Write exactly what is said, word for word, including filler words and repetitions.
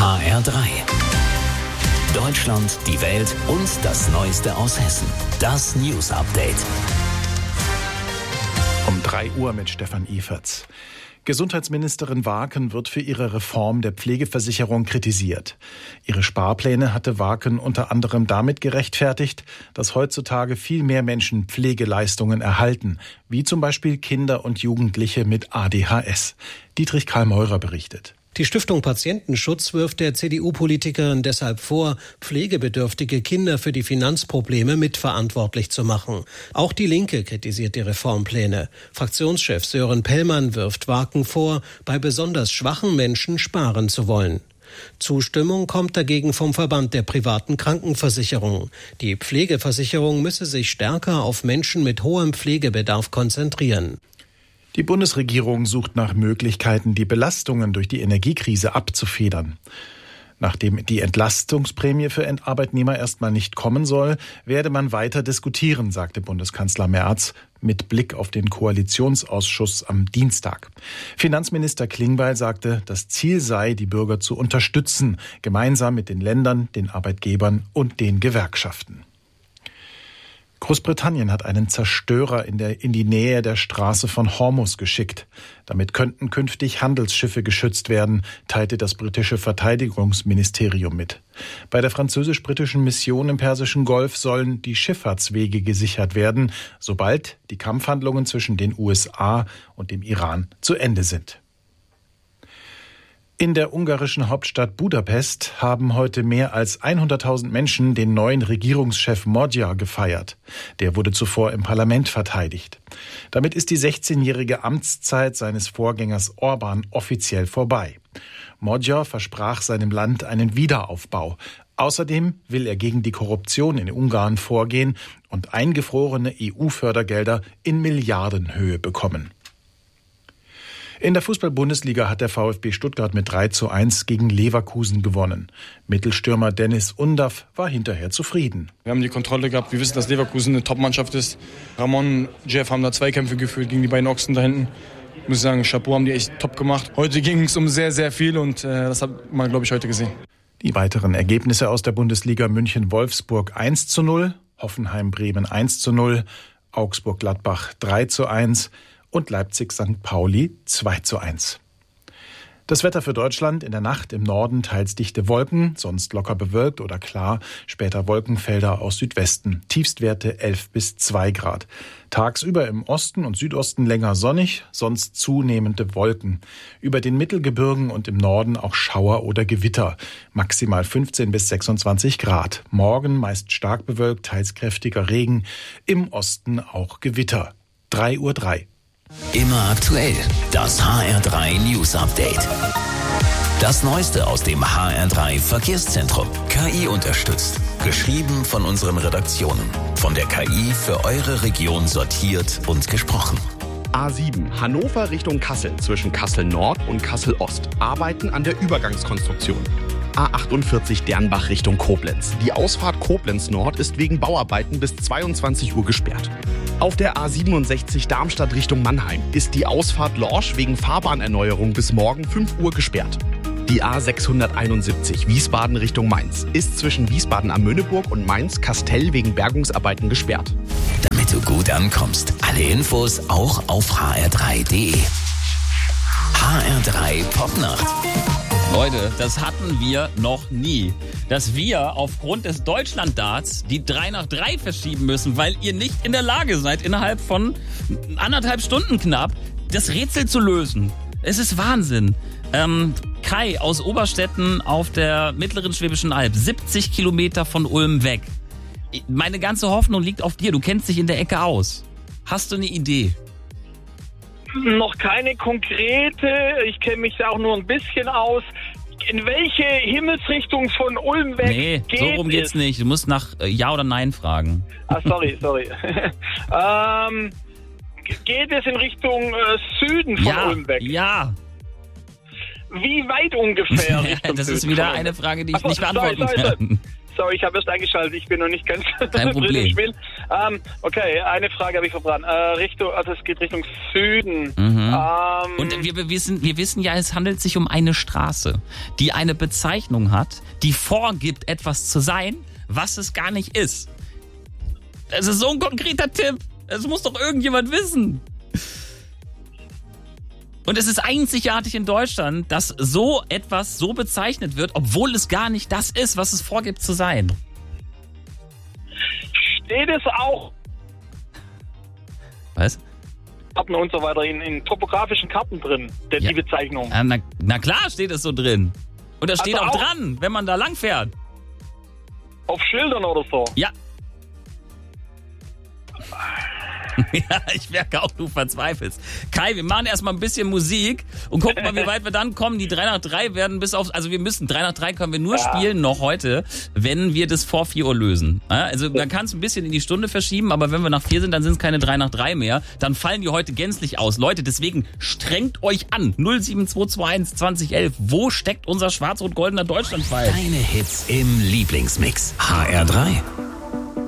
H R drei. Deutschland, die Welt und das Neueste aus Hessen. Das News Update. Um drei Uhr mit Stefan Eferts. Gesundheitsministerin Waaken wird für ihre Reform der Pflegeversicherung kritisiert. Ihre Sparpläne hatte Waaken unter anderem damit gerechtfertigt, dass heutzutage viel mehr Menschen Pflegeleistungen erhalten, wie zum Beispiel Kinder und Jugendliche mit A D H S. Dietrich Karl Meurer berichtet. Die Stiftung Patientenschutz wirft der C D U-Politikerin deshalb vor, pflegebedürftige Kinder für die Finanzprobleme mitverantwortlich zu machen. Auch die Linke kritisiert die Reformpläne. Fraktionschef Sören Pellmann wirft Waaken vor, bei besonders schwachen Menschen sparen zu wollen. Zustimmung kommt dagegen vom Verband der privaten Krankenversicherung. Die Pflegeversicherung müsse sich stärker auf Menschen mit hohem Pflegebedarf konzentrieren. Die Bundesregierung sucht nach Möglichkeiten, die Belastungen durch die Energiekrise abzufedern. Nachdem die Entlastungsprämie für Arbeitnehmer erstmal nicht kommen soll, werde man weiter diskutieren, sagte Bundeskanzler Merz mit Blick auf den Koalitionsausschuss am Dienstag. Finanzminister Klingbeil sagte, das Ziel sei, die Bürger zu unterstützen, gemeinsam mit den Ländern, den Arbeitgebern und den Gewerkschaften. Großbritannien hat einen Zerstörer in, der, in die Nähe der Straße von Hormuz geschickt. Damit könnten künftig Handelsschiffe geschützt werden, teilte das britische Verteidigungsministerium mit. Bei der französisch-britischen Mission im Persischen Golf sollen die Schifffahrtswege gesichert werden, sobald die Kampfhandlungen zwischen den U S A und dem Iran zu Ende sind. In der ungarischen Hauptstadt Budapest haben heute mehr als hunderttausend Menschen den neuen Regierungschef Magyar gefeiert. Der wurde zuvor im Parlament verteidigt. Damit ist die sechzehnjährige Amtszeit seines Vorgängers Orbán offiziell vorbei. Magyar versprach seinem Land einen Wiederaufbau. Außerdem will er gegen die Korruption in Ungarn vorgehen und eingefrorene E U-Fördergelder in Milliardenhöhe bekommen. In der Fußball-Bundesliga hat der VfB Stuttgart mit drei zu eins gegen Leverkusen gewonnen. Mittelstürmer Dennis Undaff war hinterher zufrieden. Wir haben die Kontrolle gehabt. Wir wissen, dass Leverkusen eine Top-Mannschaft ist. Ramon und Jeff haben da Zweikämpfe geführt gegen die beiden Ochsen da hinten. Ich muss sagen, Chapeau, haben die echt top gemacht. Heute ging es um sehr, sehr viel und äh, das hat man, glaube ich, heute gesehen. Die weiteren Ergebnisse aus der Bundesliga: München-Wolfsburg eins zu null, Hoffenheim-Bremen eins zu null, Augsburg-Gladbach drei zu eins, und Leipzig-Sankt Pauli zwei zu eins. Das Wetter für Deutschland: in der Nacht im Norden teils dichte Wolken, sonst locker bewölkt oder klar, später Wolkenfelder aus Südwesten, Tiefstwerte elf bis zwei Grad. Tagsüber im Osten und Südosten länger sonnig, sonst zunehmende Wolken. Über den Mittelgebirgen und im Norden auch Schauer oder Gewitter, maximal fünfzehn bis sechsundzwanzig Grad. Morgen meist stark bewölkt, teils kräftiger Regen, im Osten auch Gewitter. drei Uhr drei. Immer aktuell, das H R drei News Update. Das Neueste aus dem H R drei Verkehrszentrum. K I unterstützt. Geschrieben von unseren Redaktionen. Von der K I für eure Region sortiert und gesprochen. A sieben, Hannover Richtung Kassel, zwischen Kassel Nord und Kassel Ost. Arbeiten an der Übergangskonstruktion. A achtundvierzig Dernbach Richtung Koblenz. Die Ausfahrt Koblenz Nord ist wegen Bauarbeiten bis zweiundzwanzig Uhr gesperrt. Auf der A siebenundsechzig Darmstadt Richtung Mannheim ist die Ausfahrt Lorsch wegen Fahrbahnerneuerung bis morgen fünf Uhr gesperrt. Die A sechshunderteinundsiebzig Wiesbaden Richtung Mainz ist zwischen Wiesbaden am Mönneburg und Mainz-Kastell wegen Bergungsarbeiten gesperrt. Damit du gut ankommst, alle Infos auch auf h r drei punkt d e. H R drei Popnacht. Leute, das hatten wir noch nie. Dass wir aufgrund des Deutschlanddarts die drei nach drei verschieben müssen, weil ihr nicht in der Lage seid, innerhalb von anderthalb Stunden knapp das Rätsel zu lösen. Es ist Wahnsinn. Ähm, Kai aus Oberstetten auf der mittleren Schwäbischen Alb, siebzig Kilometer von Ulm weg. Meine ganze Hoffnung liegt auf dir. Du kennst dich in der Ecke aus. Hast du eine Idee? Noch keine konkrete. Ich kenne mich da auch nur ein bisschen aus. In welche Himmelsrichtung von Ulm weg nee, geht so rum geht's es? nicht. Du musst nach äh, Ja oder Nein fragen. Ah, sorry, sorry. ähm, geht es in Richtung äh, Süden von ja, Ulm weg? Ja. Wie weit ungefähr Richtung Das Süden ist wieder von Ulm? eine Frage, die ich Ach so, nicht beantworten sorry, sorry, kann. Sorry, ich habe erst eingeschaltet, ich bin noch nicht ganz Kein drin Problem. im Spiel. Ähm, okay, eine Frage habe ich verbrannt. Äh, Richtung, also es geht Richtung Süden. Mhm. Ähm, Und wir, wir, wissen, wir wissen ja, es handelt sich um eine Straße, die eine Bezeichnung hat, die vorgibt, etwas zu sein, was es gar nicht ist. Das ist so ein konkreter Tipp. Das muss doch irgendjemand wissen. Und es ist einzigartig in Deutschland, dass so etwas so bezeichnet wird, obwohl es gar nicht das ist, was es vorgibt zu sein. steht es auch Was? Karten und so weiter in, in topografischen Karten drin, der, Ja. die Bezeichnung. Ja, na, na klar steht es so drin. Und da steht Also auch auch- dran, wenn man da lang fährt. Auf Schildern oder so. Ja. Ja, ich merke auch, du verzweifelst. Kai, wir machen erstmal ein bisschen Musik und gucken mal, wie weit wir dann kommen. Die drei nach drei werden bis auf, also wir müssen, drei nach drei können wir nur Ja. spielen noch heute, wenn wir das vor vier Uhr lösen. Ja, also man kann es ein bisschen in die Stunde verschieben, aber wenn wir nach vier sind, dann sind es keine drei nach drei mehr. Dann fallen die heute gänzlich aus. Leute, deswegen strengt euch an. null sieben zwei zwei eins zwanzig elf. Wo steckt unser schwarz-rot-goldener Deutschlandpfeil? Deine Hits im Lieblingsmix. H R drei.